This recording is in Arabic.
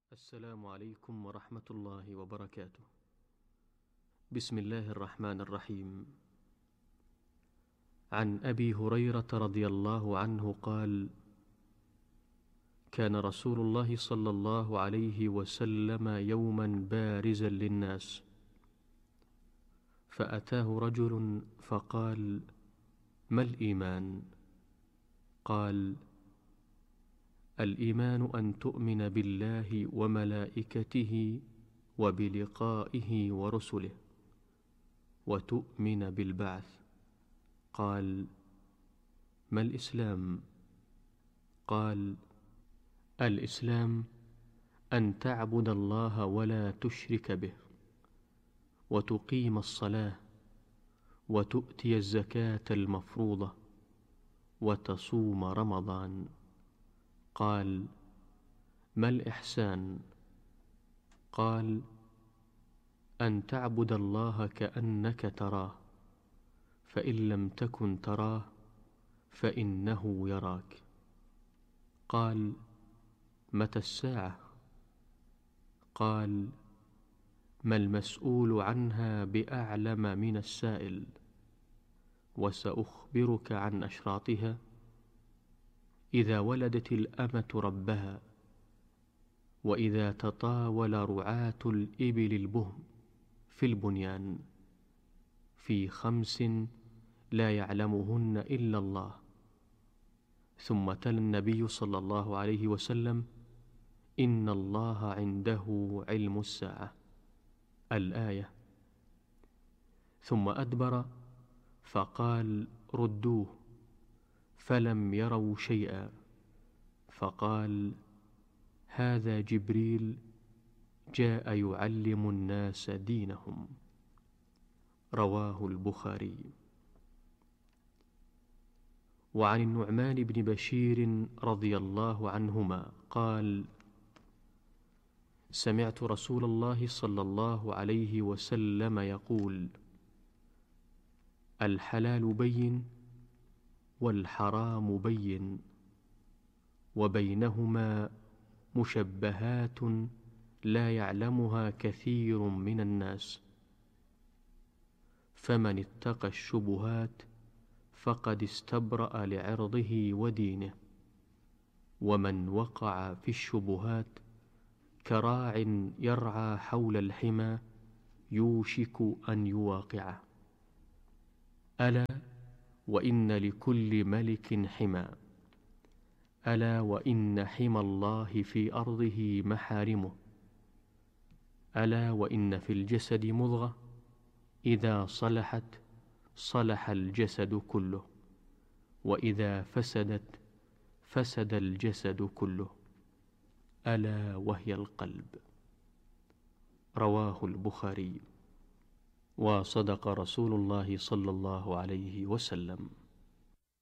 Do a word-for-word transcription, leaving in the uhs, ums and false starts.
السلام عليكم ورحمة الله وبركاته. بسم الله الرحمن الرحيم. عن أبي هريرة رضي الله عنه قال: كان رسول الله صلى الله عليه وسلم يوما بارزا للناس، فأتاه رجل فقال: ما الإيمان؟ قال: الإيمان أن تؤمن بالله وملائكته وبلقائه ورسله، وتؤمن بالبعث. قال: ما الإسلام؟ قال: الإسلام أن تعبد الله ولا تشرك به، وتقيم الصلاة، وتؤتي الزكاة المفروضة، وتصوم رمضان. قال: ما الإحسان؟ قال: أن تعبد الله كأنك تراه، فإن لم تكن تراه فإنه يراك. قال: متى الساعة؟ قال: ما المسؤول عنها بأعلم من السائل، وسأخبرك عن أشراطها. إذا ولدت الأمة ربها، وإذا تطاول رعاة الإبل البهم في البنيان، في خمس لا يعلمهن إلا الله. ثم تلا النبي صلى الله عليه وسلم: إن الله عنده علم الساعة، الآية. ثم أدبر فقال: ردوه، فلم يروا شيئا. فقال: هذا جبريل جاء يعلم الناس دينهم. رواه البخاري. وعن النعمان بن بشير رضي الله عنهما قال: سمعت رسول الله صلى الله عليه وسلم يقول: الحلال بين، والحرام بين، وبينهما مشبهات لا يعلمها كثير من الناس، فمن اتقى الشبهات فقد استبرأ لعرضه ودينه، ومن وقع في الشبهات كراع يرعى حول الحمى يوشك أن يواقعه. ألا وإن لكل ملك حمى، ألا وإن حمى الله في أرضه محارمه، ألا وإن في الجسد مضغة إذا صلحت صلح الجسد كله، وإذا فسدت فسد الجسد كله، ألا وهي القلب. رواه البخاري. وصدق رسول الله صلى الله عليه وسلم.